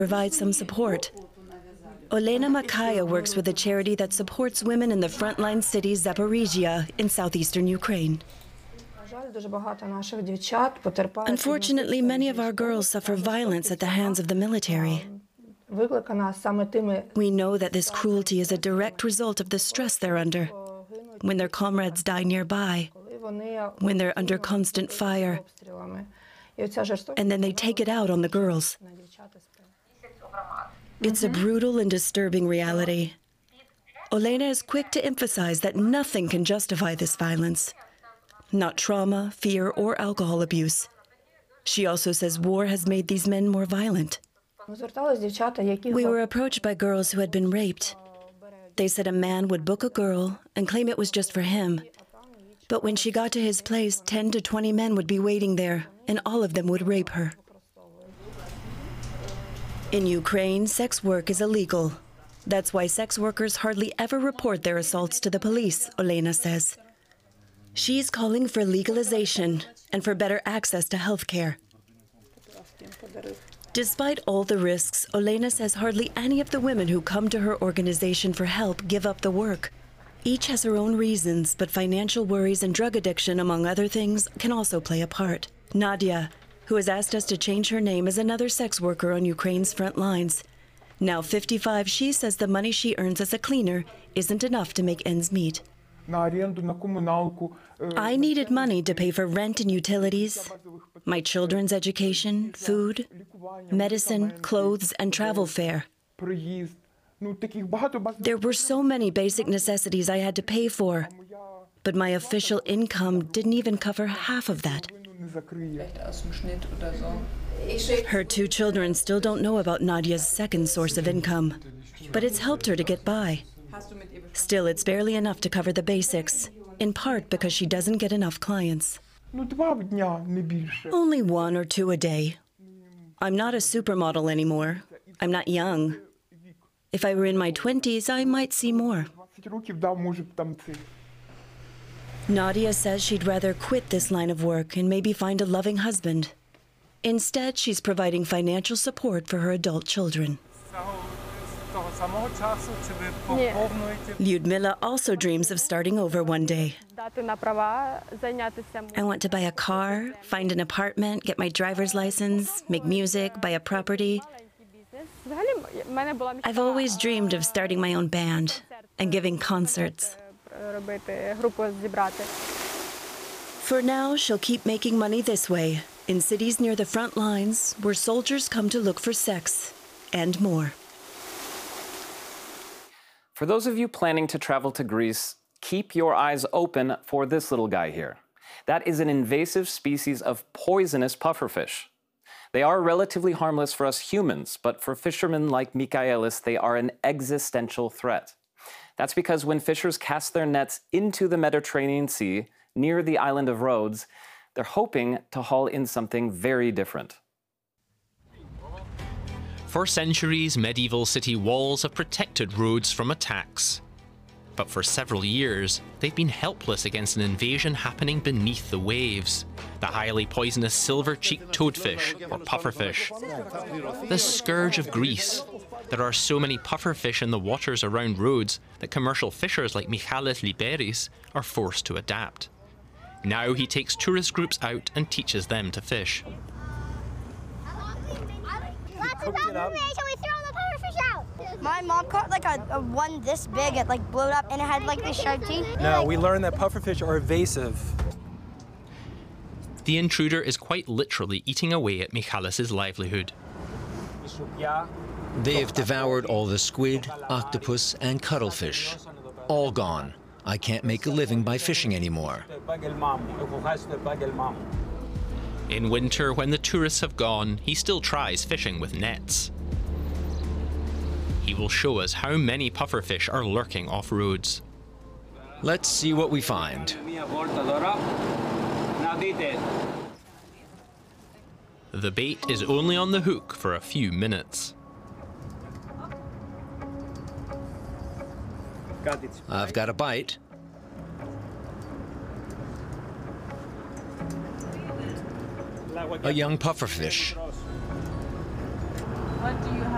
provide some support. Olena Makaya works with a charity that supports women in the frontline city Zaporizhia in southeastern Ukraine. Unfortunately, many of our girls suffer violence at the hands of the military. We know that this cruelty is a direct result of the stress they're under, when their comrades die nearby, when they're under constant fire, and then they take it out on the girls. It's a brutal and disturbing reality. Olena is quick to emphasize that nothing can justify this violence. Not trauma, fear, or alcohol abuse. She also says war has made these men more violent. We were approached by girls who had been raped. They said a man would book a girl and claim it was just for him. But when she got to his place, 10 to 20 men would be waiting there, and all of them would rape her. In Ukraine, sex work is illegal. That's why sex workers hardly ever report their assaults to the police, Olena says. She's calling for legalization and for better access to health care. Despite all the risks, Olena says hardly any of the women who come to her organization for help give up the work. Each has her own reasons, but financial worries and drug addiction, among other things, can also play a part. Nadia, who has asked us to change her name, is another sex worker on Ukraine's front lines. Now 55, she says the money she earns as a cleaner isn't enough to make ends meet. I needed money to pay for rent and utilities, my children's education, food, medicine, clothes, and travel fare. There were so many basic necessities I had to pay for, but my official income didn't even cover half of that. Her 2 children still don't know about Nadia's second source of income, but it's helped her to get by. Still, it's barely enough to cover the basics, in part because she doesn't get enough clients. Only 1 or 2 a day. I'm not a supermodel anymore. I'm not young. If I were in my 20s, I might see more. Nadia says she'd rather quit this line of work and maybe find a loving husband. Instead, she's providing financial support for her adult children. Lyudmila also dreams of starting over one day. I want to buy a car, find an apartment, get my driver's license, make music, buy a property. I've always dreamed of starting my own band and giving concerts. For now, she'll keep making money this way, in cities near the front lines, where soldiers come to look for sex and more. For those of you planning to travel to Greece, keep your eyes open for this little guy here. That is an invasive species of poisonous pufferfish. They are relatively harmless for us humans, but for fishermen like Michaelis, they are an existential threat. That's because when fishers cast their nets into the Mediterranean Sea, near the island of Rhodes, they're hoping to haul in something very different. For centuries, medieval city walls have protected Rhodes from attacks. But for several years, they've been helpless against an invasion happening beneath the waves. The highly poisonous silver-cheeked toadfish, or pufferfish. The scourge of Greece. There are so many pufferfish in the waters around Rhodes that commercial fishers like Michalis Liberis are forced to adapt. Now he takes tourist groups out and teaches them to fish. My mom caught like a one this big, it like blew up and it had like these sharp teeth. No, we learned that pufferfish are evasive. The intruder is quite literally eating away at Michalis' livelihood. They have devoured all the squid, octopus, and cuttlefish. All gone. I can't make a living by fishing anymore. In winter, when the tourists have gone, he still tries fishing with nets. He will show us how many pufferfish are lurking off Rhodes. Let's see what we find. The bait is only on the hook for a few minutes. I've got a bite. A young pufferfish.